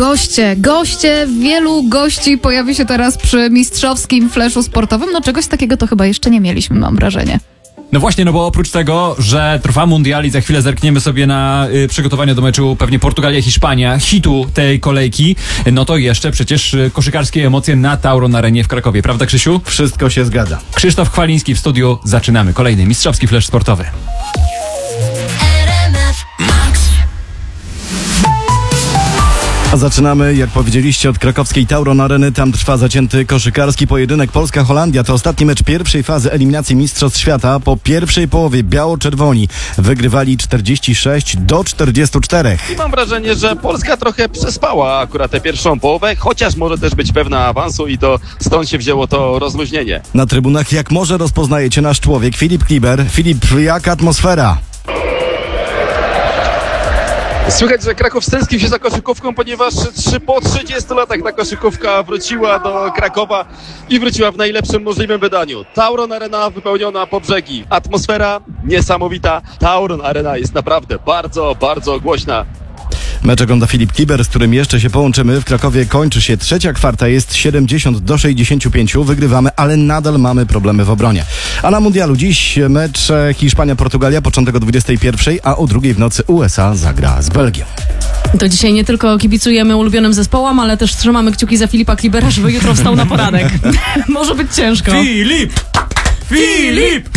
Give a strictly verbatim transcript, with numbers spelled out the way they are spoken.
goście, goście, wielu gości pojawi się teraz przy mistrzowskim fleszu sportowym. No czegoś takiego to chyba jeszcze nie mieliśmy, mam wrażenie. No właśnie, no bo oprócz tego, że trwa mundial i za chwilę zerkniemy sobie na y, przygotowania do meczu pewnie Portugalia-Hiszpania, hitu tej kolejki, no to jeszcze przecież y, koszykarskie emocje na Tauron Arenie w Krakowie. Prawda, Krzysiu? Wszystko się zgadza. Krzysztof Chwaliński w studiu. Zaczynamy kolejny mistrzowski flesz sportowy. A zaczynamy, jak powiedzieliście, od krakowskiej Tauron Areny. Tam trwa zacięty koszykarski pojedynek Polska-Holandia. To ostatni mecz pierwszej fazy eliminacji Mistrzostw Świata. Po pierwszej połowie biało-czerwoni wygrywali czterdzieści sześć do czterdziestu czterech. I mam wrażenie, że Polska trochę przespała akurat tę pierwszą połowę, chociaż może też być pewna awansu i to stąd się wzięło to rozluźnienie. Na trybunach jak może rozpoznajecie nasz człowiek Filip Kliber. Filip, jaka atmosfera? Słychać, że Kraków stęsknił się za koszykówką, ponieważ trzy, po trzydziestu latach ta koszykówka wróciła do Krakowa i wróciła w najlepszym możliwym wydaniu. Tauron Arena wypełniona po brzegi. Atmosfera niesamowita. Tauron Arena jest naprawdę bardzo, bardzo głośna. Mecz ogląda Filip Kliber, z którym jeszcze się połączymy. W Krakowie kończy się trzecia kwarta, jest siedemdziesiąt do sześćdziesięciu pięciu. Wygrywamy, ale nadal mamy problemy w obronie. A na mundialu dziś mecz Hiszpania-Portugalia, początek o dwudziestej pierwszej, a o drugiej w nocy U S A zagra z Belgią. To dzisiaj nie tylko kibicujemy ulubionym zespołom, ale też trzymamy kciuki za Filipa Klibera, żeby jutro wstał na poranek. Może być ciężko. Filip! Filip!